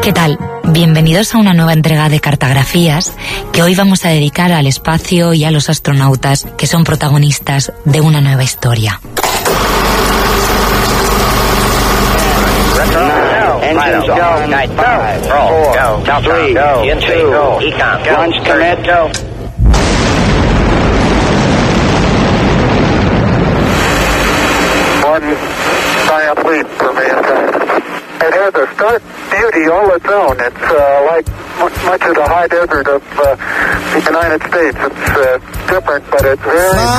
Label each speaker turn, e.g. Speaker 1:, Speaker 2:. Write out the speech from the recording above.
Speaker 1: ¿Qué tal? Bienvenidos a una nueva entrega de Cartografías que hoy vamos a dedicar al espacio y a los astronautas que son protagonistas de una nueva historia.
Speaker 2: Engines go, night 5, roll, go, 3, go, 2, econ, launch commit, go. One giant leap for mankind. It has a stark beauty all its own. It's like much of the high desert of the United States. It's different, but it's very...